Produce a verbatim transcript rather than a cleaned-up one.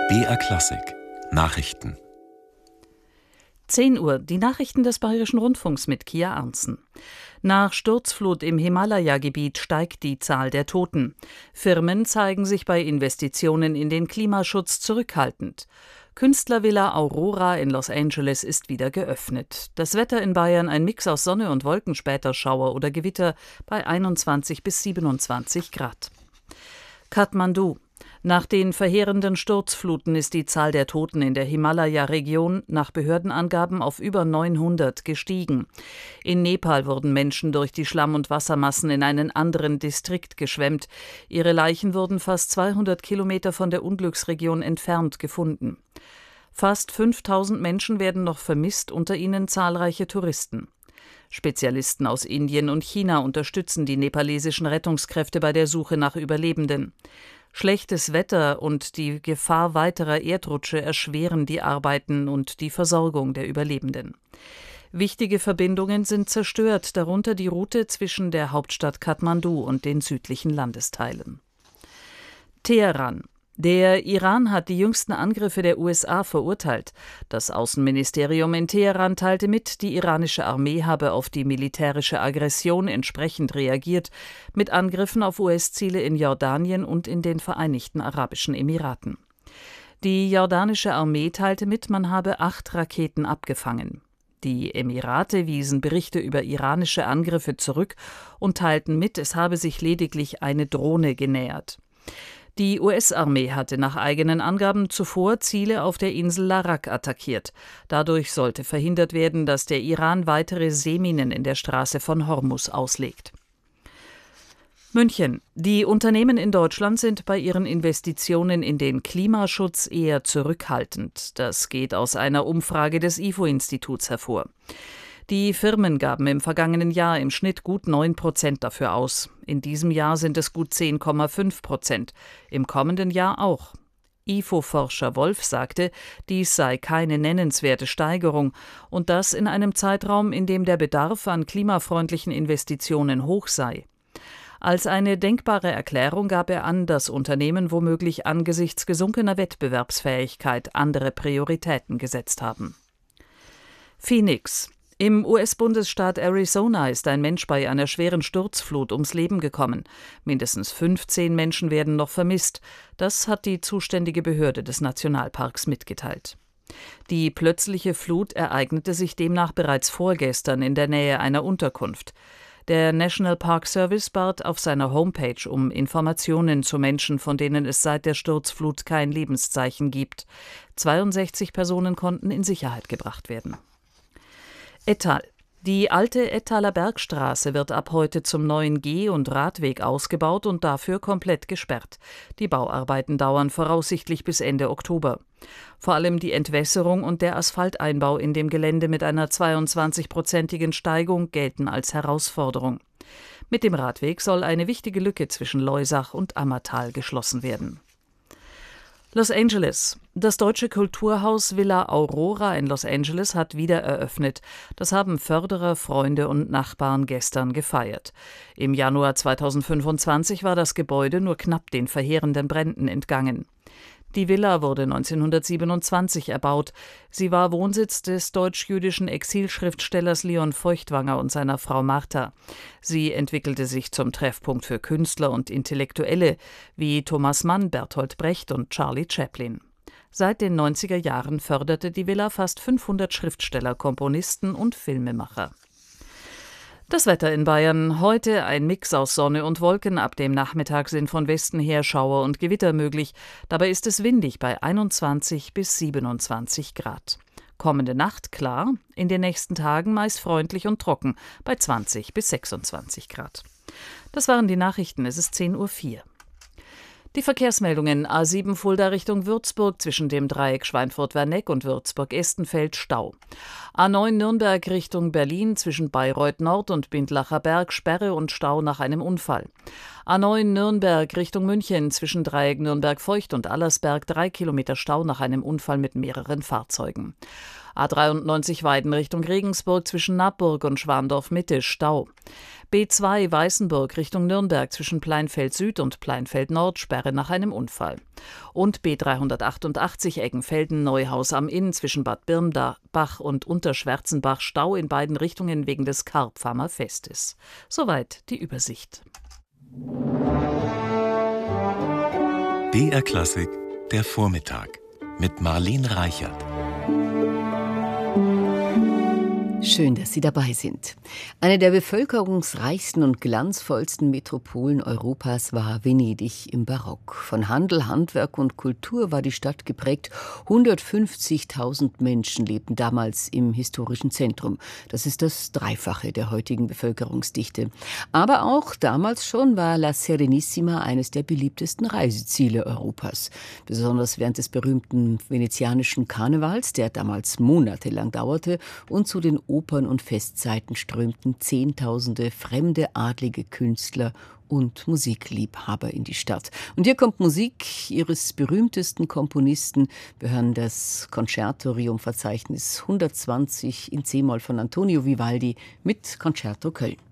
B R Klassik Nachrichten. zehn Uhr, die Nachrichten des Bayerischen Rundfunks mit Kia Arntzen. Nach Sturzflut im Himalaya-Gebiet steigt die Zahl der Toten. Firmen zeigen sich bei Investitionen in den Klimaschutz zurückhaltend. Künstlervilla Aurora in Los Angeles ist wieder geöffnet. Das Wetter in Bayern ein Mix aus Sonne und Wolken, später Schauer oder Gewitter bei einundzwanzig bis siebenundzwanzig Grad. Kathmandu. Nach den verheerenden Sturzfluten ist die Zahl der Toten in der Himalaya-Region nach Behördenangaben auf über neunhundert gestiegen. In Nepal wurden Menschen durch die Schlamm- und Wassermassen in einen anderen Distrikt geschwemmt. Ihre Leichen wurden fast zweihundert Kilometer von der Unglücksregion entfernt gefunden. Fast fünftausend Menschen werden noch vermisst, unter ihnen zahlreiche Touristen. Spezialisten aus Indien und China unterstützen die nepalesischen Rettungskräfte bei der Suche nach Überlebenden. Schlechtes Wetter und die Gefahr weiterer Erdrutsche erschweren die Arbeiten und die Versorgung der Überlebenden. Wichtige Verbindungen sind zerstört, darunter die Route zwischen der Hauptstadt Kathmandu und den südlichen Landesteilen. Teheran. Der Iran hat die jüngsten Angriffe der U S A verurteilt. Das Außenministerium in Teheran teilte mit, die iranische Armee habe auf die militärische Aggression entsprechend reagiert, mit Angriffen auf U S-Ziele in Jordanien und in den Vereinigten Arabischen Emiraten. Die jordanische Armee teilte mit, man habe acht Raketen abgefangen. Die Emirate wiesen Berichte über iranische Angriffe zurück und teilten mit, es habe sich lediglich eine Drohne genähert. Die U S-Armee hatte nach eigenen Angaben zuvor Ziele auf der Insel Larak attackiert. Dadurch sollte verhindert werden, dass der Iran weitere Seeminen in der Straße von Hormuz auslegt. München. Die Unternehmen in Deutschland sind bei ihren Investitionen in den Klimaschutz eher zurückhaltend. Das geht aus einer Umfrage des I F O-Instituts hervor. Die Firmen gaben im vergangenen Jahr im Schnitt gut neun Prozent dafür aus. In diesem Jahr sind es gut zehn Komma fünf Prozent. Im kommenden Jahr auch. I F O-Forscher Wolf sagte, dies sei keine nennenswerte Steigerung und das in einem Zeitraum, in dem der Bedarf an klimafreundlichen Investitionen hoch sei. Als eine denkbare Erklärung gab er an, dass Unternehmen womöglich angesichts gesunkener Wettbewerbsfähigkeit andere Prioritäten gesetzt haben. Phoenix. Im U S-Bundesstaat Arizona ist ein Mensch bei einer schweren Sturzflut ums Leben gekommen. Mindestens fünfzehn Menschen werden noch vermisst. Das hat die zuständige Behörde des Nationalparks mitgeteilt. Die plötzliche Flut ereignete sich demnach bereits vorgestern in der Nähe einer Unterkunft. Der National Park Service bat auf seiner Homepage um Informationen zu Menschen, von denen es seit der Sturzflut kein Lebenszeichen gibt. zweiundsechzig Personen konnten in Sicherheit gebracht werden. Ettal. Die alte Ettaler Bergstraße wird ab heute zum neuen Geh- und Radweg ausgebaut und dafür komplett gesperrt. Die Bauarbeiten dauern voraussichtlich bis Ende Oktober. Vor allem die Entwässerung und der Asphalteinbau in dem Gelände mit einer zweiundzwanzig-prozentigen Steigung gelten als Herausforderung. Mit dem Radweg soll eine wichtige Lücke zwischen Loisach und Ammertal geschlossen werden. Los Angeles. Das deutsche Kulturhaus Villa Aurora in Los Angeles hat wieder eröffnet. Das haben Förderer, Freunde und Nachbarn gestern gefeiert. Im Januar zweitausendfünfundzwanzig war das Gebäude nur knapp den verheerenden Bränden entgangen. Die Villa wurde neunzehnhundertsiebenundzwanzig erbaut. Sie war Wohnsitz des deutsch-jüdischen Exilschriftstellers Leon Feuchtwanger und seiner Frau Martha. Sie entwickelte sich zum Treffpunkt für Künstler und Intellektuelle wie Thomas Mann, Bertolt Brecht und Charlie Chaplin. Seit den neunziger Jahren förderte die Villa fast fünfhundert Schriftsteller, Komponisten und Filmemacher. Das Wetter in Bayern. Heute ein Mix aus Sonne und Wolken. Ab dem Nachmittag sind von Westen her Schauer und Gewitter möglich. Dabei ist es windig bei einundzwanzig bis siebenundzwanzig Grad. Kommende Nacht klar, in den nächsten Tagen meist freundlich und trocken bei zwanzig bis sechsundzwanzig Grad. Das waren die Nachrichten. Es ist zehn Uhr vier. Die Verkehrsmeldungen: A sieben Fulda Richtung Würzburg zwischen dem Dreieck Schweinfurt-Werneck und Würzburg-Estenfeld Stau. A neun Nürnberg Richtung Berlin zwischen Bayreuth Nord und Bindlacher Berg Sperre und Stau nach einem Unfall. A neun Nürnberg Richtung München zwischen Dreieck Nürnberg-Feucht und Allersberg drei Kilometer Stau nach einem Unfall mit mehreren Fahrzeugen. A dreiundneunzig Weiden Richtung Regensburg zwischen Nappburg und Schwandorf Mitte Stau. B zwei Weißenburg Richtung Nürnberg zwischen Pleinfeld Süd und Pleinfeld Nord Sperre nach einem Unfall. Und B dreihundertachtundachtzig Eggenfelden-Neuhaus am Inn zwischen Bad Birnbach und Unterschwärzenbach Stau in beiden Richtungen wegen des Karpfamer Festes. Soweit die Übersicht. B R Klassik, der Vormittag mit Marlene Reichert. Schön, dass Sie dabei sind. Eine der bevölkerungsreichsten und glanzvollsten Metropolen Europas war Venedig im Barock. Von Handel, Handwerk und Kultur war die Stadt geprägt. hundertfünfzigtausend Menschen lebten damals im historischen Zentrum. Das ist das Dreifache der heutigen Bevölkerungsdichte. Aber auch damals schon war La Serenissima eines der beliebtesten Reiseziele Europas. Besonders während des berühmten venezianischen Karnevals, der damals monatelang dauerte, und zu den Opern und Festzeiten strömten Zehntausende fremde adlige Künstler und Musikliebhaber in die Stadt. Und hier kommt Musik ihres berühmtesten Komponisten. Wir hören das Concertorium-Verzeichnis hundertzwanzig in C-Moll von Antonio Vivaldi mit Concerto Köln.